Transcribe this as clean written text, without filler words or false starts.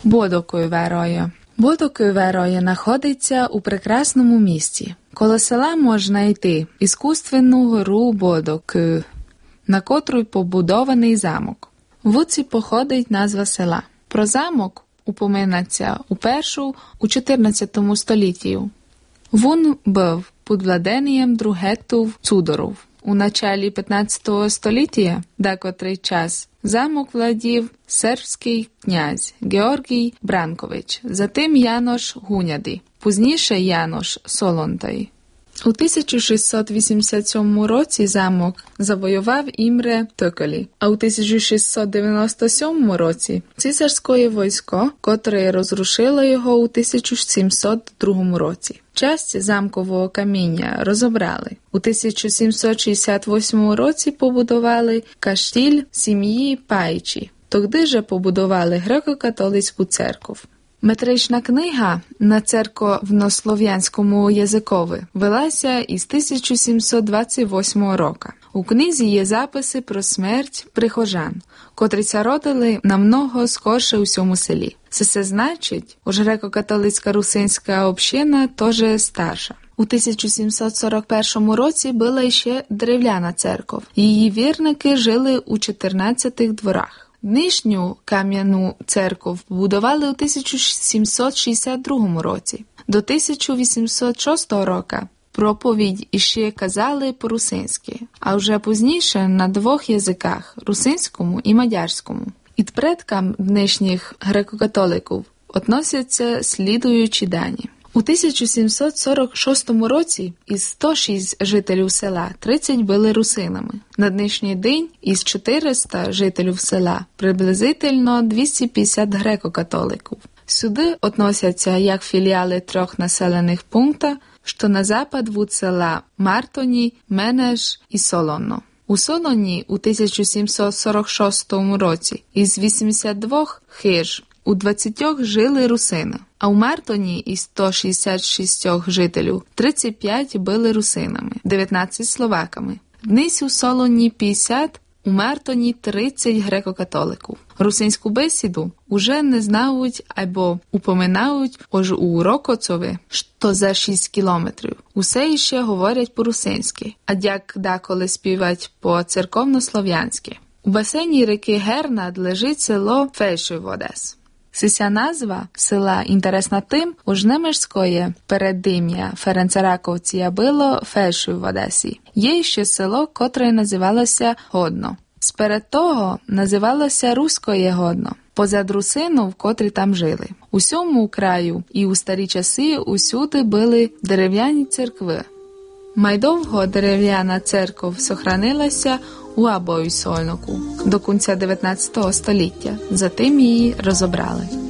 Бодокойвероє. Бодокойвероє знаходиться у прекрасному місті. Коло села можна йти іскусственну гору Бодокой, на котру й побудований замок. Вуці походить назва села. Про замок упоминається у 14 столітті. Він був під владенням Другетів Цудоров. У началі 15 століття, декотрий час, замок владів сербський князь Георгій Бранкович, затим Янош Гуняди, пізніше Янош Солонтай. У 1687 році замок завоював Імре Токолі, а у 1697 році цісарське військо, котре розрушило його у 1702 році. Часть замкового каміння розібрали. У 1768 році побудували каштіль сім'ї Пайчі. Тоді же побудували греко-католицьку церкву. Метрична книга на церковнослов'янському язикові велася із 1728 року. У книзі є записи про смерть прихожан, котрі родили намного скорше у цьому селі. Це значить, уж греко-католицька русинська община теж старша. У 1741 році була ще дерев'яна церква. Її вірники жили у 14 дворах. Нижню кам'яну церкву будували у 1762 році. До 1806 року проповідь іще казали по-русинськи, а вже пізніше на двох язиках – русинському і мадярському. І предкам нинішніх греко-католиків относяться слідуючі дані. У 1746 році із 106 жителів села 30 були русинами. На нинішній день із 400 жителів села приблизительно 250 греко-католиків. Сюди относяться як філіали трьох населених пунктів, що на запад від села Мартоні, Менеж і Солонно. У Солоні у 1746 році із 82 хиж у 20 жили русини, а у Мартоні із 166 жителів 35 були русинами, 19 словаками. Днись у Солоні 50, у Мартоні 30 греко-католиків. Русинську бесіду уже не знають або упоминають аж у Рокоцові, що за 6 кілометрів. Усе іще говорять по-русинськи, а як деколи співать по-церковнослов'янськи. У басейні реки Гернад лежить село Фельшуй-Водес. Ця назва села інтересна тим, у немецької передим'я Ференцераковці було Фельшуй в Одесі. Є ще село, котре називалося Годно. Сперед того називалося Руськоє Годно, позад русинів, котрі там жили. У сьому краю і у старі часи усюди були дерев'яні церкви. Майдовго дерев'яна церква сохранилася у Абой-Сольноку до кінця 19 століття, затим її розібрали.